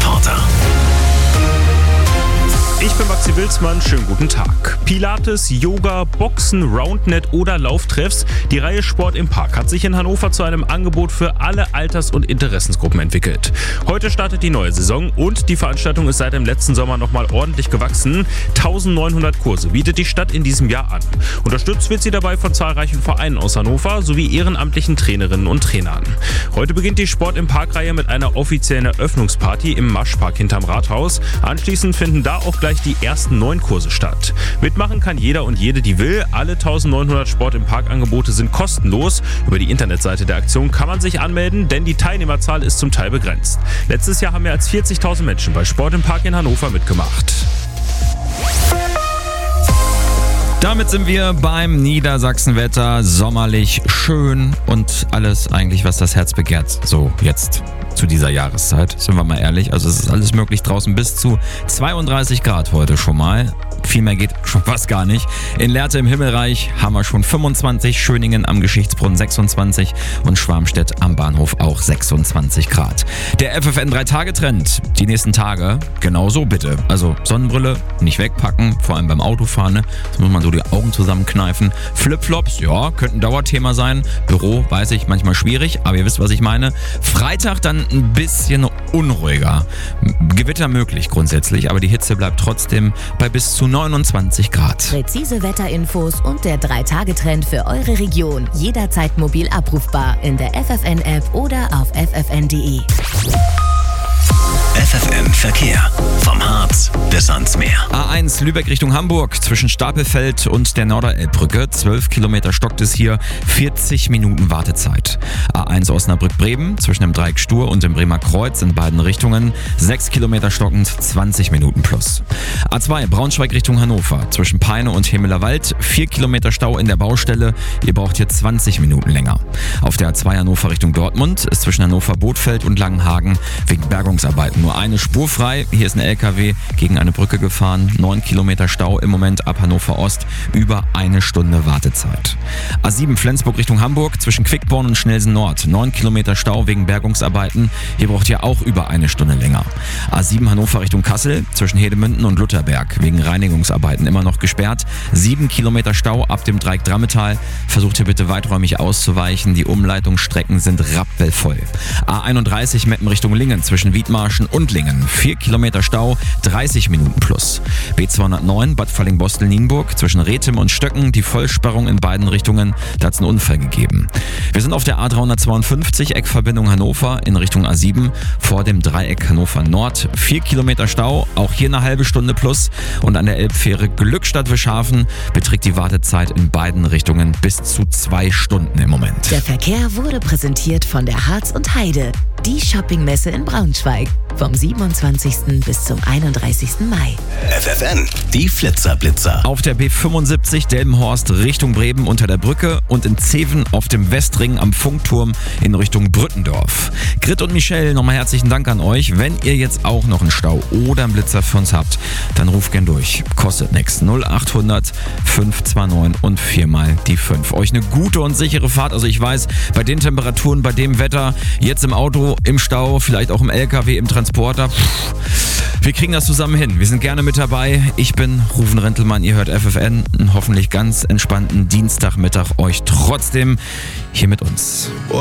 Reporter. Ich bin Maxi Wilsmann, schönen guten Tag. Pilates, Yoga, Boxen, Roundnet oder Lauftreffs. Die Reihe Sport im Park hat sich in Hannover zu einem Angebot für alle Alters- und Interessensgruppen entwickelt. Heute startet die neue Saison und die Veranstaltung ist seit dem letzten Sommer nochmal ordentlich gewachsen. 1900 Kurse bietet die Stadt in diesem Jahr an. Unterstützt wird sie dabei von zahlreichen Vereinen aus Hannover sowie ehrenamtlichen Trainerinnen und Trainern. Heute beginnt die Sport im Park-Reihe mit einer offiziellen Eröffnungsparty im Maschpark hinterm Rathaus. Anschließend finden da auch gleich die ersten 9 Kurse statt. Mitmachen kann jeder und jede, die will. Alle 1900 Sport im Park Angebote sind kostenlos. Über die Internetseite der Aktion kann man sich anmelden, denn die Teilnehmerzahl ist zum Teil begrenzt. Letztes Jahr haben mehr als 40.000 Menschen bei Sport im Park in Hannover mitgemacht. Damit sind wir beim Niedersachsenwetter. Sommerlich, schön und alles eigentlich, was das Herz begehrt. So, jetzt zu dieser Jahreszeit, sind wir mal ehrlich. Also es ist alles möglich draußen, bis zu 32 Grad heute schon mal. Viel mehr geht schon fast gar nicht. In Lehrte im Himmelreich haben wir schon 25, Schöningen am Geschichtsbrunnen 26 und Schwarmstedt am Bahnhof auch 26 Grad. Der FFN 3-Tage-Trend, die nächsten Tage genauso bitte. Also Sonnenbrille nicht wegpacken, vor allem beim Autofahren. Da muss man so die Augen zusammenkneifen. Flipflops, ja, könnte ein Dauerthema sein. Büro, weiß ich, manchmal schwierig, aber ihr wisst, was ich meine. Freitag dann ein bisschen unruhiger. Gewitter möglich grundsätzlich, aber die Hitze bleibt trotzdem bei bis zu 29 Grad. Präzise Wetterinfos und der 3-Tage-Trend für eure Region. Jederzeit mobil abrufbar in der FFN-App oder auf ffn.de. FFN Verkehr. Vom Harz bis ans Meer. A1 Lübeck Richtung Hamburg zwischen Stapelfeld und der Norderelbbrücke. 12 Kilometer stockt es hier, 40 Minuten Wartezeit. A1 Osnabrück-Bremen zwischen dem Dreieck Stur und dem Bremer Kreuz in beiden Richtungen. 6 Kilometer stockend, 20 Minuten plus. A2 Braunschweig Richtung Hannover zwischen Peine und Hemelerwald. 4 Kilometer Stau in der Baustelle. Ihr braucht hier 20 Minuten länger. Auf der A2 Hannover Richtung Dortmund ist zwischen Hannover-Bothfeld und Langenhagen wegen Bergungsarbeiten nur eine Spur frei. Hier ist ein LKW gegen eine Brücke gefahren. 9 Kilometer Stau im Moment ab Hannover Ost. Über eine Stunde Wartezeit. A7 Flensburg Richtung Hamburg zwischen Quickborn und Schnelsen Nord. 9 Kilometer Stau wegen Bergungsarbeiten. Hier braucht ihr auch über eine Stunde länger. A7 Hannover Richtung Kassel zwischen Hedemünden und Lutherberg wegen Reinigungsarbeiten immer noch gesperrt. 7 Kilometer Stau ab dem Dreieck Drammetal. Versucht hier bitte weiträumig auszuweichen. Die Umleitungsstrecken sind rappelvoll. A31 Meppen Richtung Lingen zwischen Wiedmarschen und Lingen. 4 Kilometer Stau, 30 Minuten plus. B209 Bad Falling-Bostel-Nienburg zwischen Rethem und Stöcken. Die Vollsperrung in beiden Richtungen. Da hat es einen Unfall gegeben. Wir sind auf der A352 Eckverbindung Hannover in Richtung A7 vor dem Dreieck Hannover Nord. 4 Kilometer Stau, auch hier eine halbe Stunde plus. Und an der Elbfähre Glückstadt-Wischhafen beträgt die Wartezeit in beiden Richtungen bis zu 2 Stunden im Moment. Der Verkehr wurde präsentiert von der Harz und Heide, die Shoppingmesse in Braunschweig. Vom 27. bis zum 31. Mai. FFN, die Flitzer-Blitzer. Auf der B75 Delmenhorst Richtung Bremen unter der Brücke und in Zeven auf dem Westring am Funkturm in Richtung Brückendorf. Grit und Michelle, nochmal herzlichen Dank an euch. Wenn ihr jetzt auch noch einen Stau oder einen Blitzer für uns habt, dann ruft gern durch. Kostet nichts. 0800 529 und 4 mal die 5. Euch eine gute und sichere Fahrt. Also ich weiß, bei den Temperaturen, bei dem Wetter, jetzt im Auto, im Stau, vielleicht auch im LKW, im Transporter, wir kriegen das zusammen hin. Wir sind gerne mit dabei. Ich bin Rufen Rentelmann, ihr hört FFN. Einen hoffentlich ganz entspannten Dienstagmittag euch trotzdem hier mit uns.